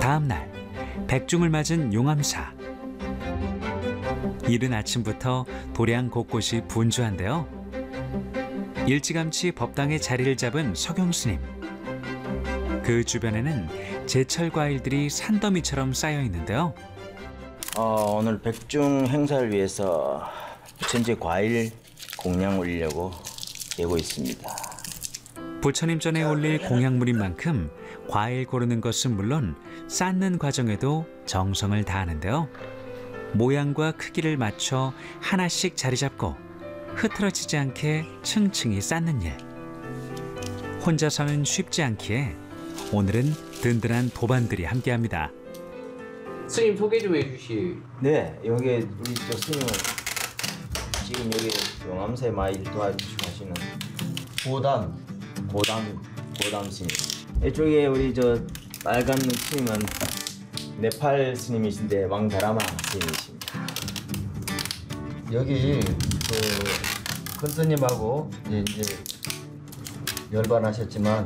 다음 날 백중을 맞은 용암사. 이른 아침부터 도량 곳곳이 분주한데요. 일찌감치 법당에 자리를 잡은 서경스님. 그 주변에는 제철 과일들이 산더미처럼 쌓여 있는데요. 오늘 백중 행사를 위해서 부처님께 과일 공양 올리려고 예고 있습니다. 부처님 전에 올릴 공양물인 만큼 과일 고르는 것은 물론 쌓는 과정에도 정성을 다하는데요. 모양과 크기를 맞춰 하나씩 자리 잡고 흐트러지지 않게 층층이 쌓는 일. 혼자서는 쉽지 않기에 오늘은 든든한 도반들이 함께합니다. 스님 소개 좀 해주시. 네, 여기 우리 저 스님은 지금 여기 용암사에 많이 도와주시고 하시는 고담 스님. 이쪽에 우리 저 빨간 스님은 네팔 스님이신데 왕다라마 스님이십니다. 여기 그 큰 스님하고 이제 열반하셨지만